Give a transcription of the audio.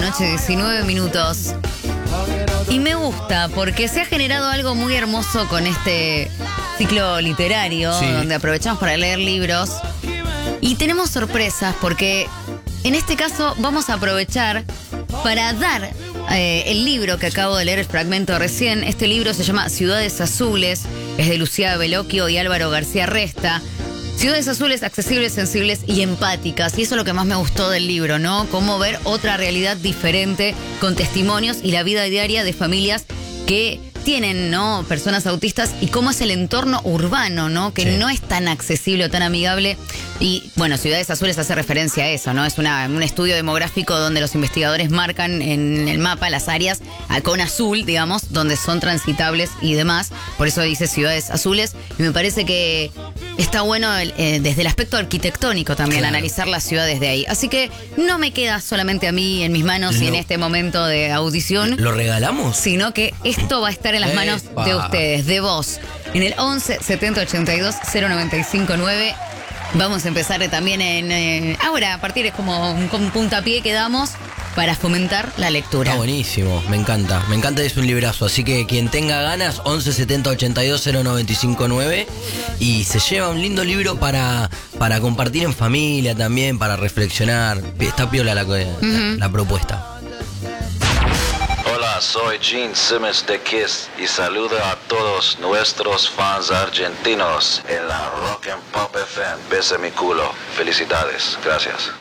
noche, 19 minutos. Y me gusta porque se ha generado algo muy hermoso con este ciclo literario, Sí. donde aprovechamos para leer libros. Y tenemos sorpresas porque en este caso vamos a aprovechar para dar el libro que acabo de leer, el fragmento recién. Este libro se llama Ciudades Azules, es de Lucía Bellocchio y Álvaro García Resta. Ciudades azules, accesibles, sensibles y empáticas. Y eso es lo que más me gustó del libro, ¿no? Cómo ver otra realidad diferente con testimonios y la vida diaria de familias que tienen, ¿no?, personas autistas y cómo es el entorno urbano, ¿no? Que Sí. no es tan accesible o tan amigable. Y bueno, Ciudades Azules hace referencia a eso, ¿no? Es un estudio demográfico donde los investigadores marcan en el mapa las áreas con azul, digamos, donde son transitables y demás. Por eso dice Ciudades Azules. Y me parece que está bueno desde el aspecto arquitectónico también Claro. analizar las ciudades de ahí. Así que no me queda solamente a mí en mis manos y en este momento de audición, ¿Lo regalamos? sino que esto va a estar en las manos Epa. de ustedes, de vos. En el 11 70 82 095 9. Vamos a empezar también ahora, a partir es como un puntapié que damos para fomentar la lectura. Está buenísimo, me encanta. Me encanta, es un librazo. Así que quien tenga ganas, 11 70 82 095 9. Y se lleva un lindo libro para compartir en familia también, para reflexionar. Está piola la propuesta. Hola, soy Gene Simmons de Kiss y saludo a todos nuestros fans argentinos en la Rock and Pop FM. Besa mi culo. Felicidades. Gracias.